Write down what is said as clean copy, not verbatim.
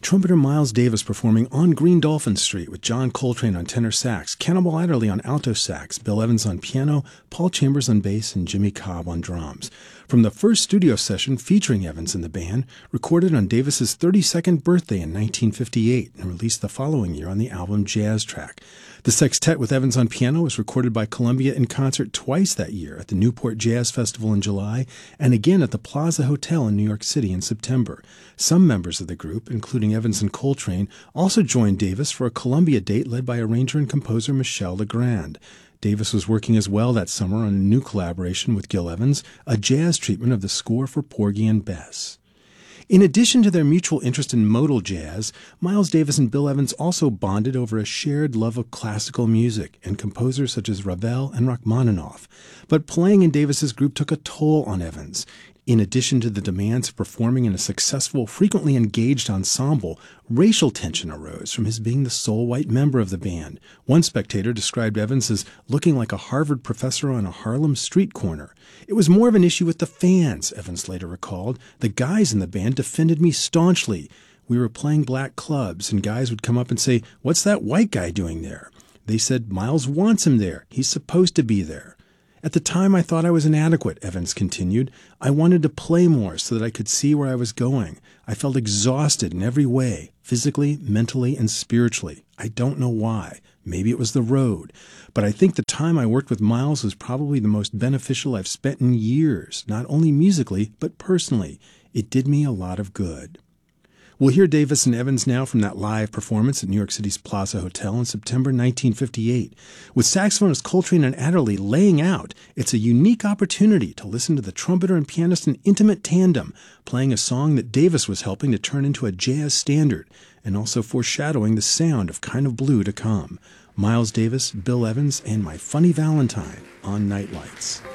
trumpeter Miles Davis performing On Green Dolphin Street with John Coltrane on tenor sax, Cannonball Adderley on alto sax, Bill Evans on piano, Paul Chambers on bass, and Jimmy Cobb on drums. From the first studio session featuring Evans in the band, recorded on Davis's 32nd birthday in 1958 and released the following year on the album Jazz Track. The sextet with Evans on piano was recorded by Columbia in concert twice that year at the Newport Jazz Festival in July and again at the Plaza Hotel in New York City in September. Some members of the group, including Evans and Coltrane, also joined Davis for a Columbia date led by arranger and composer Michel Legrand. Davis was working as well that summer on a new collaboration with Gil Evans, a jazz treatment of the score for Porgy and Bess. In addition to their mutual interest in modal jazz, Miles Davis and Bill Evans also bonded over a shared love of classical music and composers such as Ravel and Rachmaninoff. But playing in Davis's group took a toll on Evans. In addition to the demands of performing in a successful, frequently engaged ensemble, racial tension arose from his being the sole white member of the band. One spectator described Evans as looking like a Harvard professor on a Harlem street corner. It was more of an issue with the fans, Evans later recalled. The guys in the band defended me staunchly. We were playing black clubs, and guys would come up and say, "What's that white guy doing there?" They said, "Miles wants him there. He's supposed to be there." At the time, I thought I was inadequate, Evans continued. I wanted to play more so that I could see where I was going. I felt exhausted in every way, physically, mentally, and spiritually. I don't know why. Maybe it was the road. But I think the time I worked with Miles was probably the most beneficial I've spent in years, not only musically, but personally. It did me a lot of good. We'll hear Davis and Evans now from that live performance at New York City's Plaza Hotel in September 1958. With saxophonist Coltrane and Adderley laying out, it's a unique opportunity to listen to the trumpeter and pianist in intimate tandem, playing a song that Davis was helping to turn into a jazz standard, and also foreshadowing the sound of Kind of Blue to come. Miles Davis, Bill Evans, and My Funny Valentine on Night Lights.